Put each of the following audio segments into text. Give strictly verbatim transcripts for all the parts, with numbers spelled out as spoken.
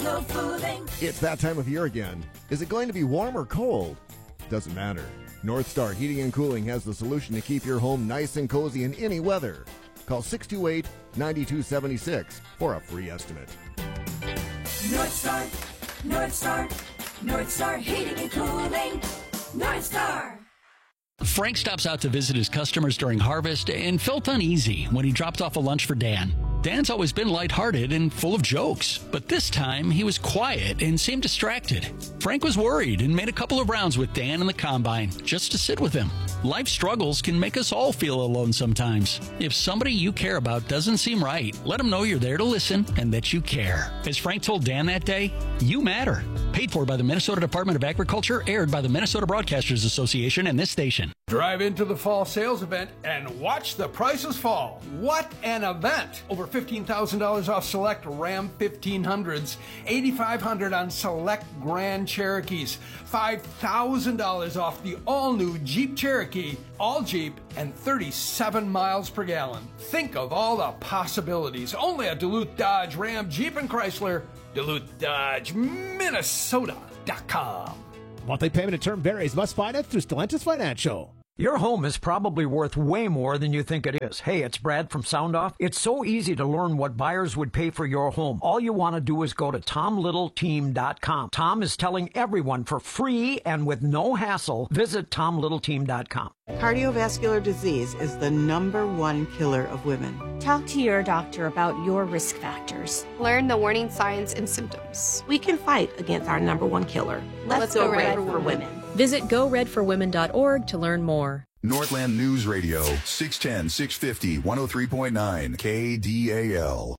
so fooling. It's that time of year again. Is it going to be warm or cold? Doesn't matter. North Star Heating and Cooling has the solution to keep your home nice and cozy in any weather. Call six two eight, nine two seven six for a free estimate. North Star, North Star, North Star Heating and Cooling. North Star. Frank stops out to visit his customers during harvest and felt uneasy when he dropped off a lunch for Dan. Dan's always been lighthearted and full of jokes, but this time he was quiet and seemed distracted. Frank was worried and made a couple of rounds with Dan in the combine just to sit with him. Life struggles can make us all feel alone sometimes. If somebody you care about doesn't seem right, let them know you're there to listen and that you care. As Frank told Dan that day, you matter. Paid for by the Minnesota Department of Agriculture, aired by the Minnesota Broadcasters Association and this station. Drive into the fall sales event and watch the prices fall. What an event! Over fifteen thousand dollars off select Ram fifteen hundreds, eight thousand five hundred dollars on select Grand Cherokees, five thousand dollars off the all-new Jeep Cherokee, all Jeep, and thirty-seven miles per gallon. Think of all the possibilities. Only at Duluth Dodge, Ram, Jeep, and Chrysler. Duluth Dodge, Minnesota dot com. Monthly payment and term varies. Must finance through Stellantis Financial. Your home is probably worth way more than you think it is. Hey, it's Brad from Sound Off. It's so easy to learn what buyers would pay for your home. All you want to do is go to tom little team dot com. Tom is telling everyone for free and with no hassle, visit tom little team dot com. Cardiovascular disease is the number one killer of women. Talk to your doctor about your risk factors. Learn the warning signs and symptoms. We can fight against our number one killer. Let's, Let's go, go red, red for, for women. women. Visit go red for women dot org to learn more. Northland News Radio, six ten, six fifty, one oh three point nine, K D A L.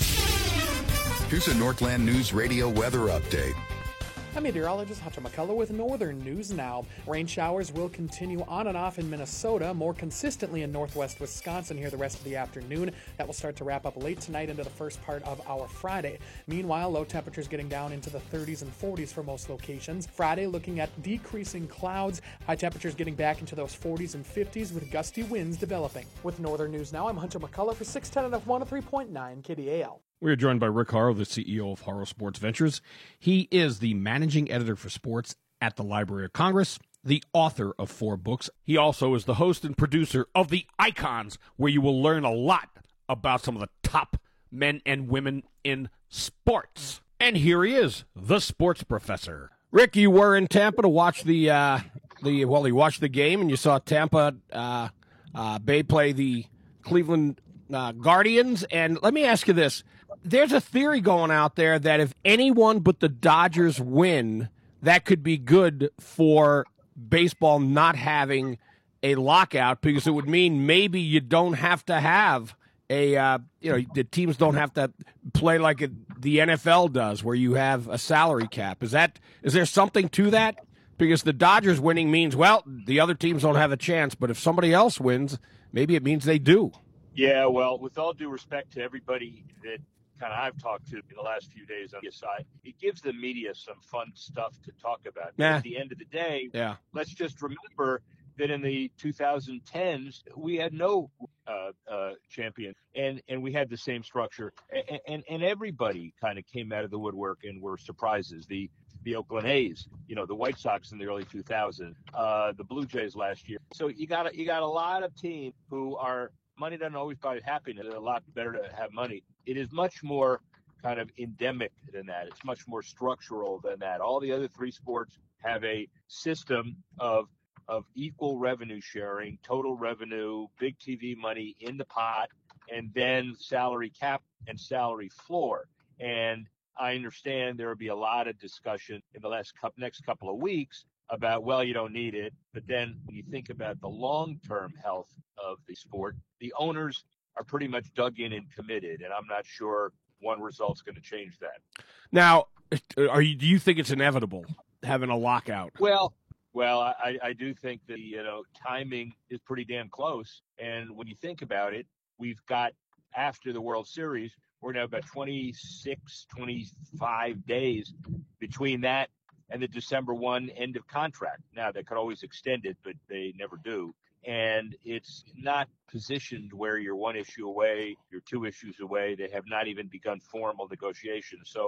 Here's a Northland News Radio weather update. I'm meteorologist Hunter McCullough with Northern News Now. Rain showers will continue on and off in Minnesota, more consistently in northwest Wisconsin here the rest of the afternoon. That will start to wrap up late tonight into the first part of our Friday. Meanwhile, low temperatures getting down into the thirties and forties for most locations. Friday looking at decreasing clouds, high temperatures getting back into those forties and fifties with gusty winds developing. With Northern News Now, I'm Hunter McCullough for six ten and F one oh three point nine K D A L. We are joined by Rick Horrow, the C E O of Horrow Sports Ventures. He is the managing editor for sports at the Library of Congress, the author of four books. He also is the host and producer of The Icons, where you will learn a lot about some of the top men and women in sports. And here he is, the sports professor. Rick, you were in Tampa to watch the, uh, the well, you watched the game, and you saw Tampa uh, uh, Bay play the Cleveland uh, Guardians. And let me ask you this. There's a theory going out there that if anyone but the Dodgers win, that could be good for baseball not having a lockout, because it would mean maybe you don't have to have a, uh, you know, the teams don't have to play like it, the N F L does, where you have a salary cap. Is that, is there something to that? Because the Dodgers winning means, well, the other teams don't have a chance, but if somebody else wins, maybe it means they do. Yeah, well, with all due respect to everybody that kind of I've talked to in the last few days on the side, it gives the media some fun stuff to talk about. Nah. At the end of the day, yeah. let's just remember that in the twenty tens, we had no uh, uh, champion, and, and we had the same structure. And, and, and everybody kind of came out of the woodwork and were surprises. The the Oakland A's, you know, the White Sox in the early two thousands, uh, the Blue Jays last year. So you got you got a lot of teams who are, money doesn't always buy happiness. It's a lot better to have money. It is much more kind of endemic than that. It's much more structural than that. All the other three sports have a system of of equal revenue sharing, total revenue, big T V money in the pot, and then salary cap and salary floor. And I understand there will be a lot of discussion in the last couple, next couple of weeks about, well, you don't need it. But then when you think about the long-term health of the sport, the owners are pretty much dug in and committed, and I'm not sure one result's going to change that. Now, are you, do you think it's inevitable having a lockout? Well, well, I, I do think that, you know, timing is pretty damn close. And when you think about it, we've got, after the World Series, we're now about twenty-six, twenty-five days between that and the December first end of contract. Now, they could always extend it, but they never do. And it's not positioned where you're one issue away, you're two issues away. They have not even begun formal negotiations. So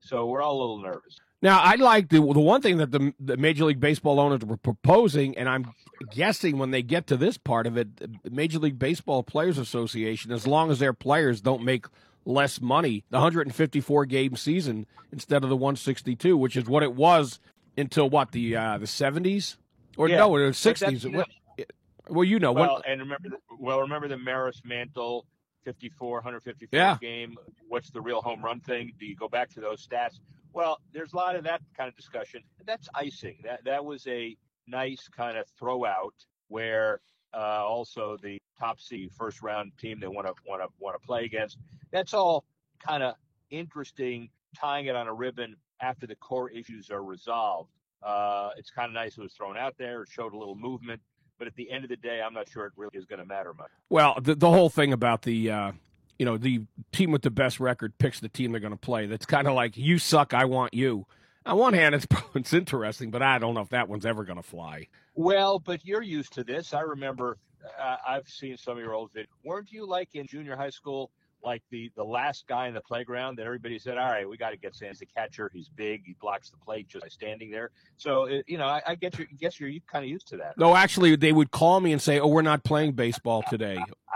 So we're all a little nervous. Now, I like the the one thing that the, the Major League Baseball owners were proposing, and I'm guessing when they get to this part of it, the Major League Baseball Players Association, as long as their players don't make less money, the one hundred fifty-four game season instead of the one sixty-two, which is what it was until what, the uh, the seventies or yeah, no, the sixties. You know, well, you know, well, when, and remember, the, well, remember the Maris Mantle fifty-four, one hundred fifty-four yeah. game. What's the real home run thing? Do you go back to those stats? Well, there's a lot of that kind of discussion. That's icing. That that was a nice kind of throw out where uh, also the top seed first round team they want to want to want to play against. That's all kind of interesting, tying it on a ribbon after the core issues are resolved. Uh, it's kind of nice it was thrown out there. It showed a little movement. But at the end of the day, I'm not sure it really is going to matter much. Well, the, the whole thing about the, uh, you know, the team with the best record picks the team they're going to play. That's kind of like, you suck, I want you. On one hand, it's, it's interesting, but I don't know if that one's ever going to fly. Well, but you're used to this. I remember uh, I've seen some of your old videos. Weren't you like in junior high school, like the, the last guy in the playground that everybody said, all right, we got to get Sam. He's the catcher. He's big. He blocks the plate just by standing there. So, it, you know, I, I get you, guess you're you kind of used to that. No, actually, they would call me and say, oh, we're not playing baseball today.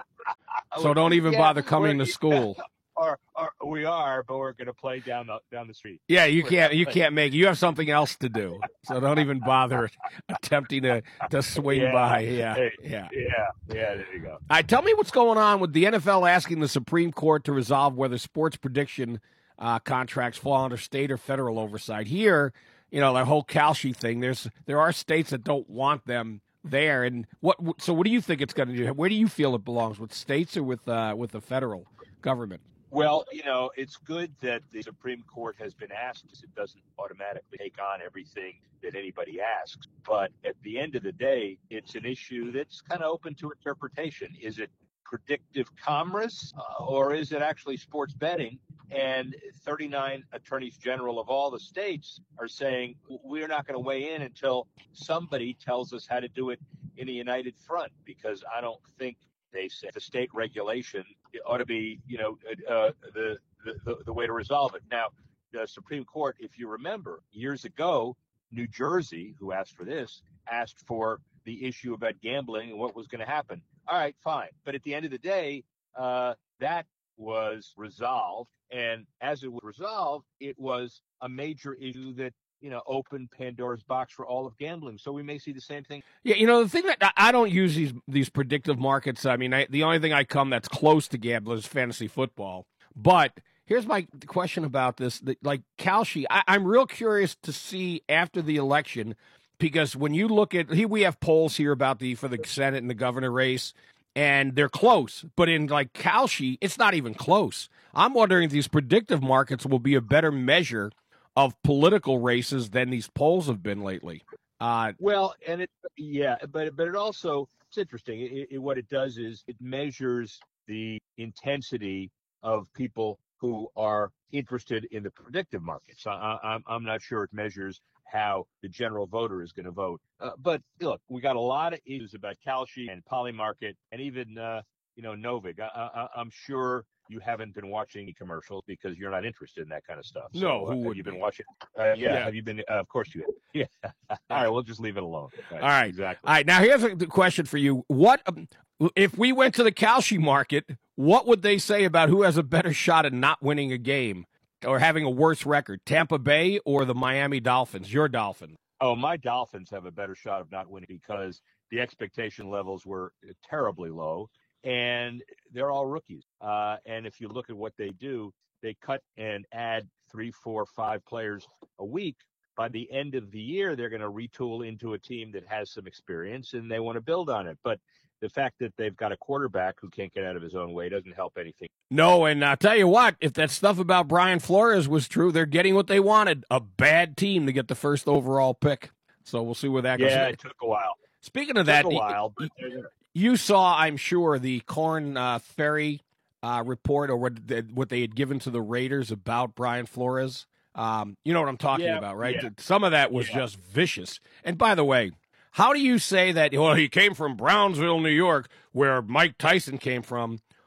So don't even yeah, bother coming to school. Or, or we are, but we're going to play down the down the street. Yeah, you we're can't you can't make it. You have something else to do. So don't even bother attempting to, to swing yeah, by. Yeah, hey, yeah, yeah, yeah. There you go. All right, tell me what's going on with the N F L asking the Supreme Court to resolve whether sports prediction uh, contracts fall under state or federal oversight. Here, you know, the whole Kalshi thing. There's there are states that don't want them there, and what? So what do you think it's going to do? Where do you feel it belongs, with states or with uh, with the federal government? Well, you know, it's good that the Supreme Court has been asked. It doesn't automatically take on everything that anybody asks. But at the end of the day, it's an issue that's kind of open to interpretation. Is it predictive commerce uh, or is it actually sports betting? And thirty-nine attorneys general of all the states are saying we're not going to weigh in until somebody tells us how to do it in a united front, because I don't think they say the state regulation ought to be, you know, uh, the, the the way to resolve it. Now, the Supreme Court, if you remember, years ago, New Jersey, who asked for this, asked for the issue about gambling and what was going to happen. All right, fine. But at the end of the day, uh, that was resolved. And as it was resolved, it was a major issue that, you know, open Pandora's box for all of gambling. So we may see the same thing. Yeah, you know, the thing that I don't use these these predictive markets. I mean, I, the only thing I come that's close to gambling is fantasy football. But here's my question about this. The, like Kalshi, I, I'm real curious to see after the election, because when you look at, here we have polls here about the for the Senate and the governor race, and they're close. But in like Kalshi, it's not even close. I'm wondering if these predictive markets will be a better measure of political races than these polls have been lately. Uh, well, and it, yeah, but but it also, it's interesting. It, it, what it does is it measures the intensity of people who are interested in the predictive markets. I, I'm I'm not sure it measures how the general voter is going to vote. Uh, but look, we got a lot of issues about Kalshi and Polymarket and even uh, you know Novig. I, I, I'm sure you haven't been watching commercials because you're not interested in that kind of stuff. So, no, who uh, would have you be? been watching? Uh, yeah, yeah, have you been? Uh, of course you have. Yeah. All right, we'll just leave it alone. Right. All right, exactly. All right, now here's a question for you. What um, if we went to the Kalshi market? What would they say about who has a better shot at not winning a game or having a worse record, Tampa Bay or the Miami Dolphins? Your Dolphins. Oh, my Dolphins have a better shot of not winning because the expectation levels were terribly low. And they're all rookies. Uh, and if you look at what they do, they cut and add three, four, five players a week. By the end of the year, they're going to retool into a team that has some experience, and they want to build on it. But the fact that they've got a quarterback who can't get out of his own way doesn't help anything. No, and I'll tell you what, if that stuff about Brian Flores was true, they're getting what they wanted, a bad team to get the first overall pick. So we'll see where that goes. Yeah, it took a while. Speaking of it that, took a while, but you saw, I'm sure, the Corn uh, Ferry uh, report or what, what they had given to the Raiders about Brian Flores. Um, you know what I'm talking yeah, about, right? Yeah. Some of that was yeah. just vicious. And by the way, how do you say that, well, he came from Brownsville, New York, where Mike Tyson came from,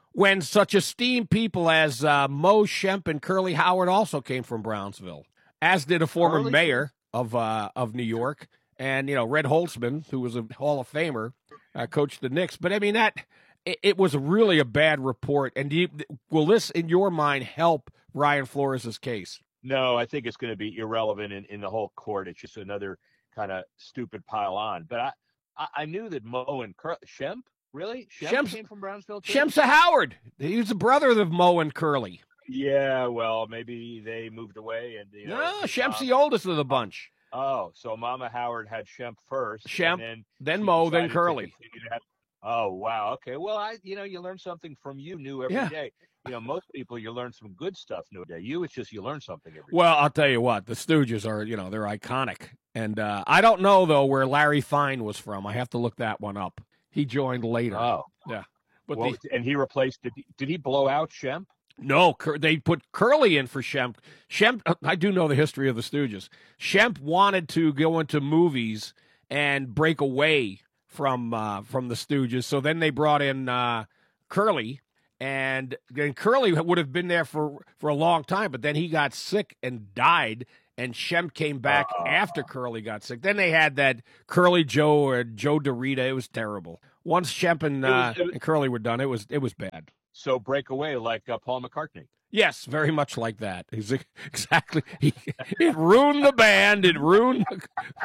when such esteemed people as uh, Mo Shemp and Curly Howard also came from Brownsville, as did a former Curly? mayor of uh, of New York, and you know Red Holtzman, who was a Hall of Famer, uh, coached the Knicks. But I mean that it, it was really a bad report. And do you, will this, in your mind, help Ryan Flores' case? No, I think it's going to be irrelevant in, in the whole court. It's just another kind of stupid pile on. But I, I, I knew that Mo and Cur- Shemp, really? Shemp Shemp's, came from Brownsville too? Shemp's a Howard. He was the brother of Mo and Curly. Yeah, well, maybe they moved away. and you know, No, Shemp's um, the oldest of the bunch. Oh, so Mama Howard had Shemp first. Shemp, and then, then she Mo, then decided to Curly. continue to have- Oh, wow. Okay. Well, I, you know, you learn something from you new every day. Yeah. You know, most people, you learn some good stuff new every day. You, it's just you learn something every day. Well, I'll tell you what, the Stooges are, you know, they're iconic. And uh, I don't know, though, where Larry Fine was from. I have to look that one up. He joined later. Oh. Yeah. But Well, the, and he replaced, did he, did he blow out Shemp? no, Cur- they put Curly in for Shemp. Shemp, I do know the history of the Stooges. Shemp wanted to go into movies and break away from uh, from the Stooges. So then they brought in uh, Curly, and then Curly would have been there for, for a long time, but then he got sick and died, and Shemp came back Uh. after Curly got sick. Then they had that Curly Joe or Joe Dorita. It was terrible. Once Shemp and, It was- uh, it was- and Curly were done, it was it was bad. So break away like uh, Paul McCartney. Yes, very much like that. He's exactly. He, it ruined the band. It ruined. The,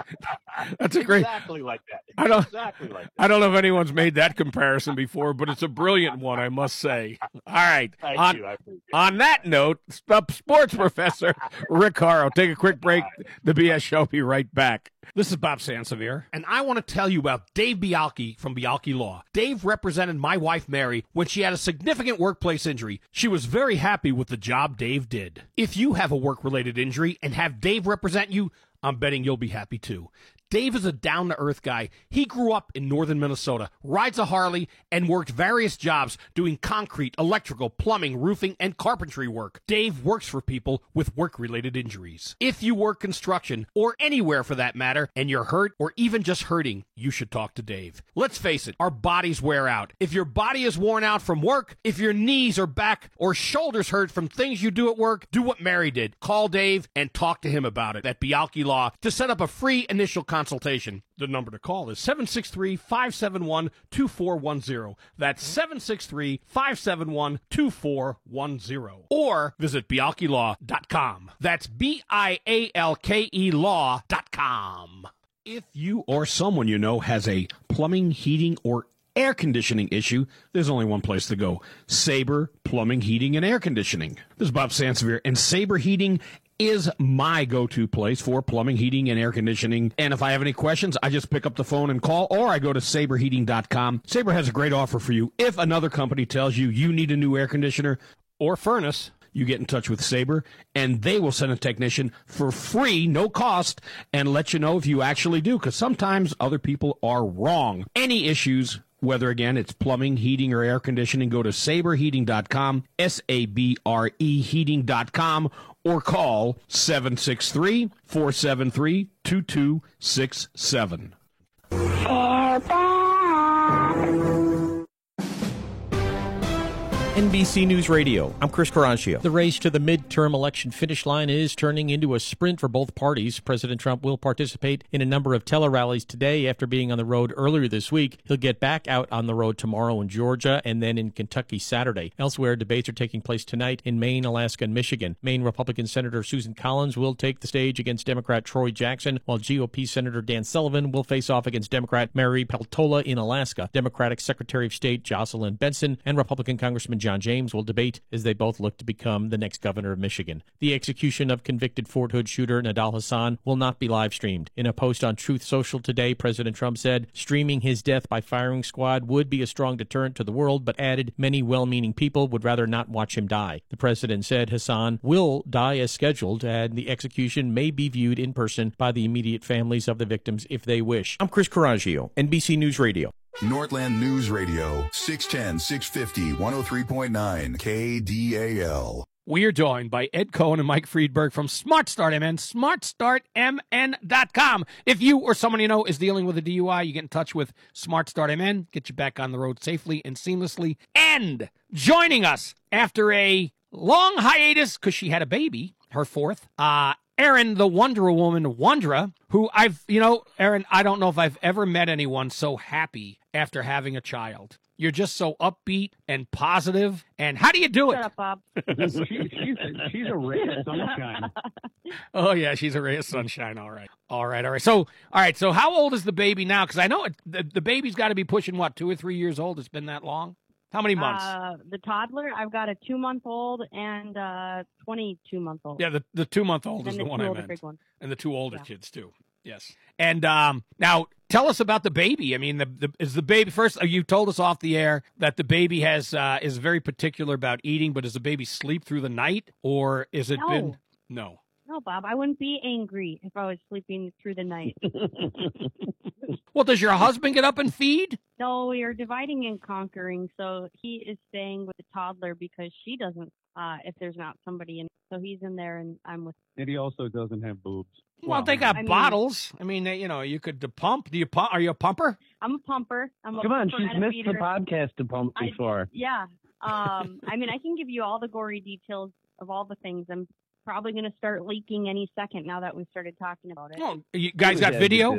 that's a great. Exactly like that. I don't. Exactly like that. I don't know if anyone's made that comparison before, but it's a brilliant one, I must say. All right. Thank on, you. I appreciate it. on that note, sp- sports professor Rick Horrow. Take a quick break. The B S Show. Be right back. This is Bob Sansevier, and I want to tell you about Dave Bialki from Bialki Law. Dave represented my wife, Mary, when she had a significant workplace injury. She was very happy with the job Dave did. If you have a work-related injury and have Dave represent you, I'm betting you'll be happy too. Dave is a down-to-earth guy. He grew up in northern Minnesota, rides a Harley, and worked various jobs doing concrete, electrical, plumbing, roofing, and carpentry work. Dave works for people with work-related injuries. If you work construction, or anywhere for that matter, and you're hurt or even just hurting, you should talk to Dave. Let's face it, our bodies wear out. If your body is worn out from work, if your knees or back or shoulders hurt from things you do at work, do what Mary did. Call Dave and talk to him about it at Bialki Law to set up a free initial consultation. The number to call is seven six three, five seven one, two four one zero. That's seven six three, five seven one, two four one zero. Or visit bialki law dot com. That's B I A L K E law dot com. If you or someone you know has a plumbing, heating, or air conditioning issue, there's only one place to go. Sabre Plumbing, Heating, and Air Conditioning. This is Bob Sansevier, and Sabre Heating is my go-to place for plumbing, heating, and air conditioning. And if I have any questions, I just pick up the phone and call, or I go to sabre heating dot com. Sabre has a great offer for you. If another company tells you you need a new air conditioner or furnace, you get in touch with Sabre, and they will send a technician for free, no cost, and let you know if you actually do, because sometimes other people are wrong. Any issues, whether, again, it's plumbing, heating, or air conditioning, go to sabre heating dot com, S A B R E heating dot com, or call seven six three, four seven three, two two six seven. N B C News Radio. I'm Chris Carrancio. The race to the midterm election finish line is turning into a sprint for both parties. President Trump will participate in a number of tele-rallies today after being on the road earlier this week. He'll get back out on the road tomorrow in Georgia and then in Kentucky Saturday. Elsewhere, debates are taking place tonight in Maine, Alaska, and Michigan. Maine Republican Senator Susan Collins will take the stage against Democrat Troy Jackson, while G O P Senator Dan Sullivan will face off against Democrat Mary Peltola in Alaska. Democratic Secretary of State Jocelyn Benson and Republican Congressman John James will debate as they both look to become the next governor of Michigan. The execution of convicted Fort Hood shooter Nidal Hasan will not be live streamed. In a post on Truth Social today, President Trump said streaming his death by firing squad would be a strong deterrent to the world, but added many well-meaning people would rather not watch him die. The president said Hasan will die as scheduled, and the execution may be viewed in person by the immediate families of the victims if they wish. I'm Chris Carrancio, N B C News Radio. Northland News Radio, six ten, six fifty, one oh three point nine K D A L. We are joined by Ed Cohen and Mike Friedberg from Smart Start M N, smart start m n dot com. If you or someone you know is dealing with a D U I, you get in touch with Smart Start M N, get you back on the road safely and seamlessly. And joining us after a long hiatus, because she had a baby, her fourth, uh, Erin, the Wonder Woman, Wondra, who I've, you know, Erin, I don't know if I've ever met anyone so happy after having a child. You're just so upbeat and positive. And how do you do it? Shut up, Bob. she, she's, a, she's a ray of sunshine. Oh, yeah, she's a ray of sunshine. All right. All right, all right. So, all right, so how old is the baby now? Because I know it, the, the baby's got to be pushing, what, two or three years old? It's been that long? How many months? Uh, the toddler, I've got a two-month-old and a twenty-two-month-old. Yeah, the, the two-month-old is the, the one I meant. Big one. And the two older yeah. kids, too. Yes. And um, now tell us about the baby. I mean, the, the is the baby first? You told us off the air that the baby has uh, is very particular about eating, but does the baby sleep through the night, or is it no. been no? No, Bob, I wouldn't be angry if I was sleeping through the night. Well, does your husband get up and feed? No, we are dividing and conquering. So he is staying with the toddler because she doesn't. Uh, if there's not somebody in, so he's in there and I'm with. And he also doesn't have boobs. Well, well they got I bottles. Mean, I mean, you know, you could pump. Do you pump? Are you a pumper? I'm a pumper. I'm a Come on, pumper she's missed feeder. the podcast to pump before. I, yeah. Um, I mean, I can give you all the gory details of all the things. I'm probably going to start leaking any second now that we've started talking about it. Oh, you guys got video?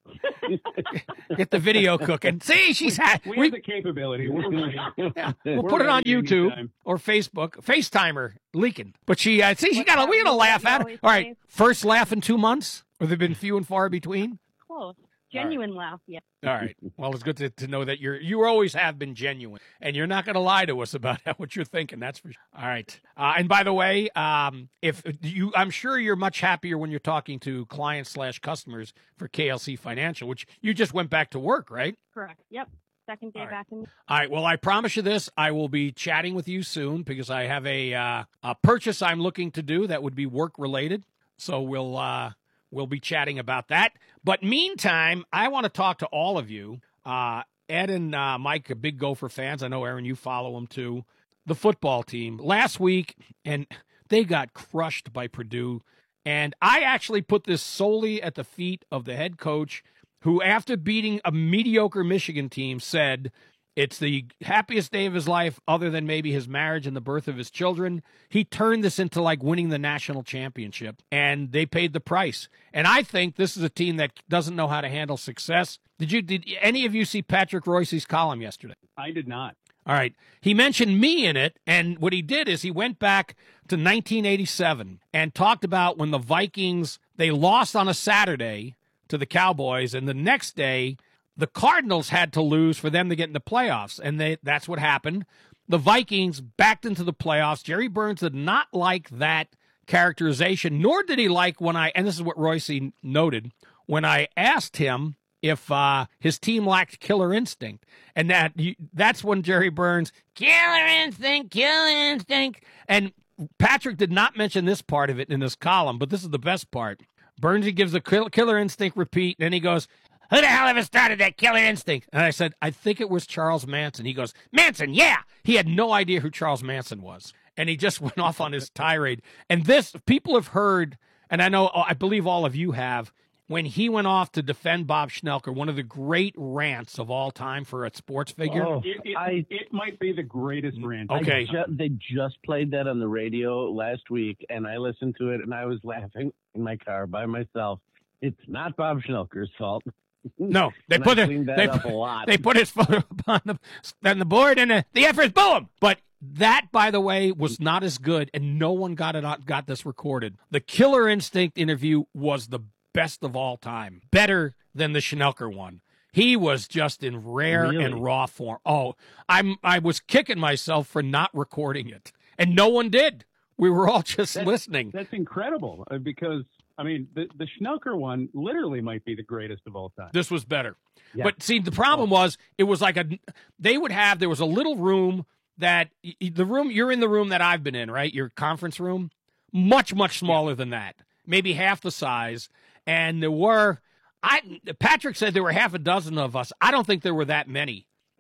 Get the video cooking. See, she's had. We, we have the capability. Yeah, we'll We're put it on YouTube anytime. Or Facebook. FaceTimer leaking. But she, uh, see, she got a. We got to laugh at her. All right, first laugh in two months, or they've been few and far between. Close. Genuine right. laugh, yeah. All right. Well, it's good to, to know that you're you always have been genuine, and you're not going to lie to us about what you're thinking. That's for sure. All right. Uh, and by the way, um, if you, I'm sure you're much happier when you're talking to clients slash customers for K L C Financial, which you just went back to work, right? Correct. Yep. Second day All right. back in. All right. Well, I promise you this: I will be chatting with you soon because I have a uh, a purchase I'm looking to do that would be work related. So we'll. Uh, We'll be chatting about that. But meantime, I want to talk to all of you. Uh, Ed and uh, Mike are big Gopher fans. I know, Aaron, you follow them too. The football team. Last week, and they got crushed by Purdue. And I actually put this solely at the feet of the head coach, who, after beating a mediocre Michigan team, said it's the happiest day of his life other than maybe his marriage and the birth of his children. He turned this into like winning the national championship, and they paid the price. And I think this is a team that doesn't know how to handle success. Did you? Did any of you see Patrick Royce's column yesterday? I did not. All right. He mentioned me in it, and what he did is he went back to nineteen eighty-seven and talked about when the Vikings, they lost on a Saturday to the Cowboys, and the next day the Cardinals had to lose for them to get in the playoffs, and they, that's what happened. The Vikings backed into the playoffs. Jerry Burns did not like that characterization, nor did he like when I, and this is what Royce noted, when I asked him if uh, his team lacked killer instinct. And that that's when Jerry Burns, killer instinct, killer instinct. And Patrick did not mention this part of it in his column, but this is the best part. Burnsy gives the killer instinct repeat, and then he goes, who the hell ever started that killer instinct? And I said, I think it was Charles Manson. He goes, Manson, yeah. He had no idea who Charles Manson was. And he just went off on his tirade. And this, people have heard, and I know, I believe all of you have, when he went off to defend Bob Schnelker, one of the great rants of all time for a sports figure. Oh, it, it, I, it might be the greatest rant. Okay. Ju- they just played that on the radio last week, and I listened to it, and I was laughing in my car by myself. It's not Bob Schnelker's fault. No, they and put I it. that They, up a lot. they put his photo up on the, on the board, and the, the effort is boom. But that, by the way, was not as good, and no one got it. Got this recorded. The Killer Instinct interview was the best of all time, better than the Schnelker one. He was just in rare really? and raw form. Oh, I'm I was kicking myself for not recording it, and no one did. We were all just that's, listening. That's incredible because. I mean, the, the Schnelker one literally might be the greatest of all time. This was better. Yeah. But see, the problem was it was like a, they would have, there was a little room that, the room, you're in the room that I've been in, right? Your conference room, much, much smaller yeah. than that. Maybe half the size. And there were, I Patrick said there were half a dozen of us. I don't think there were that many.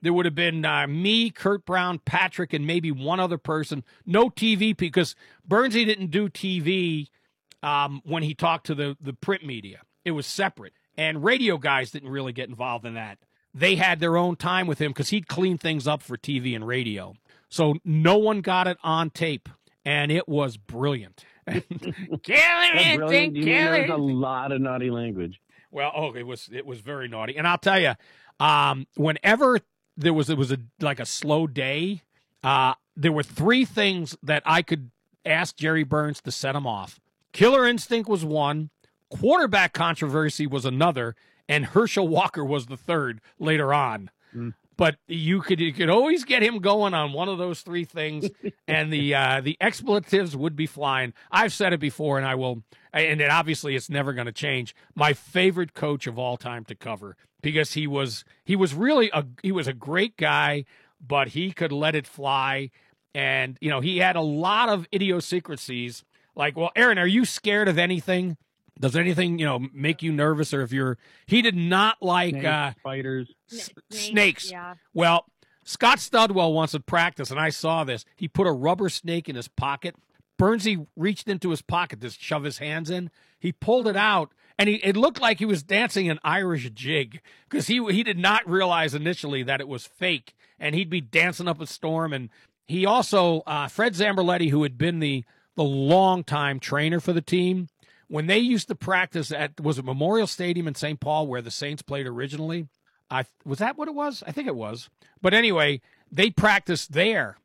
there would have been uh, me, Kurt Brown, Patrick, and maybe one other person. No T V because Bernsey didn't do T V um, when he talked to the, the print media. It was separate. And radio guys didn't really get involved in that. They had their own time with him because he'd clean things up for T V and radio. So no one got it on tape, and it was brilliant. Killing brilliant. You mean there's a lot of naughty language. Well, oh, it was it was very naughty, and I'll tell you, um, whenever there was it was a like a slow day, uh, there were three things that I could ask Jerry Burns to set him off. Killer instinct was one, quarterback controversy was another, and Herschel Walker was the third later on. Mm. But you could you could always get him going on one of those three things, and the uh, the expletives would be flying. I've said it before, and I will, and it, obviously it's never going to change. My favorite coach of all time to cover, because he was he was really a he was a great guy, but he could let it fly, and you know he had a lot of idiosyncrasies. Like, well, Aaron, are you scared of anything? Does anything, you know, make you nervous? Or if you're, he did not like snakes, uh, spiders, s- Snakes, snakes. yeah. Well, Scott Studwell once at practice, and I saw this. He put a rubber snake in his pocket. Bernsey reached into his pocket to shove his hands in. He pulled it out, and he, it looked like he was dancing an Irish jig because he he did not realize initially that it was fake, and he'd be dancing up a storm. And he also, uh, Fred Zamberletti, who had been the the longtime trainer for the team, when they used to practice at, was it Memorial Stadium in Saint Paul where the Saints played originally? I was that what it was? I think it was. But anyway, they practiced there.